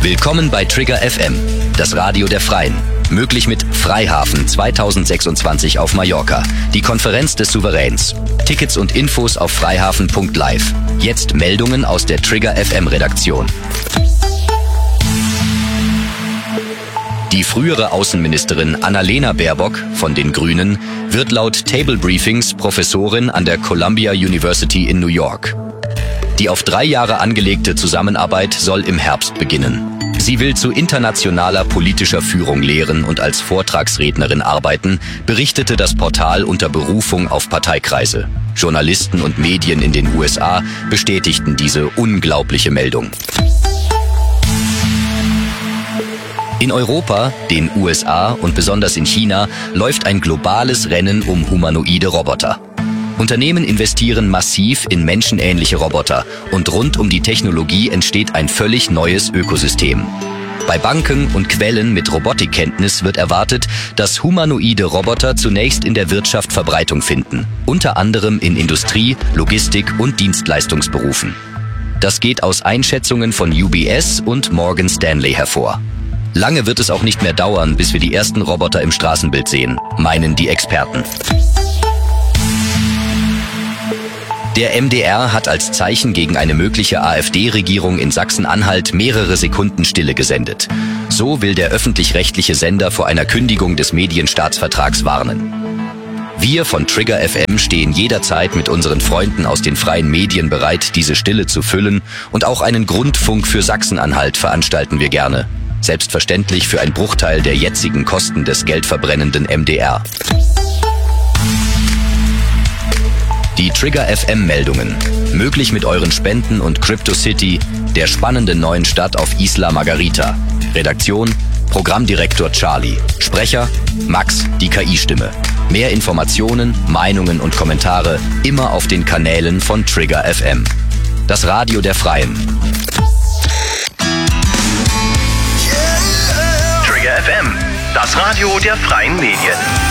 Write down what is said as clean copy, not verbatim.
Willkommen bei Trigger FM, das Radio der Freien. Möglich mit Freihafen 2026 auf Mallorca, die Konferenz des Souveräns. Tickets und Infos auf freihafen.live. Jetzt Meldungen aus der Trigger FM Redaktion. Die frühere Außenministerin Annalena Baerbock von den Grünen wird laut Table Briefings Professorin an der Columbia University in New York. Die auf 3 Jahre angelegte Zusammenarbeit soll im Herbst beginnen. Sie will zu internationaler politischer Führung lehren und als Vortragsrednerin arbeiten, berichtete das Portal unter Berufung auf Parteikreise. Journalisten und Medien in den USA bestätigten diese unglaubliche Meldung. In Europa, den USA und besonders in China läuft ein globales Rennen um humanoide Roboter. Unternehmen investieren massiv in menschenähnliche Roboter und rund um die Technologie entsteht ein völlig neues Ökosystem. Bei Banken und Quellen mit Robotikkenntnis wird erwartet, dass humanoide Roboter zunächst in der Wirtschaft Verbreitung finden, unter anderem in Industrie, Logistik und Dienstleistungsberufen. Das geht aus Einschätzungen von UBS und Morgan Stanley hervor. Lange wird es auch nicht mehr dauern, bis wir die ersten Roboter im Straßenbild sehen, meinen die Experten. Der MDR hat als Zeichen gegen eine mögliche AfD-Regierung in Sachsen-Anhalt mehrere Sekunden Stille gesendet. So will der öffentlich-rechtliche Sender vor einer Kündigung des Medienstaatsvertrags warnen. Wir von Trigger FM stehen jederzeit mit unseren Freunden aus den freien Medien bereit, diese Stille zu füllen, und auch einen Grundfunk für Sachsen-Anhalt veranstalten wir gerne. Selbstverständlich für einen Bruchteil der jetzigen Kosten des geldverbrennenden MDR. Die Trigger FM Meldungen. Möglich mit euren Spenden und CryptoCity, der spannenden neuen Stadt auf Isla Margarita. Redaktion: Programmdirektor Charlie. Sprecher: Max, die KI-Stimme. Mehr Informationen, Meinungen und Kommentare immer auf den Kanälen von Trigger FM. Das Radio der Freien. Trigger FM, das Radio der freien Medien.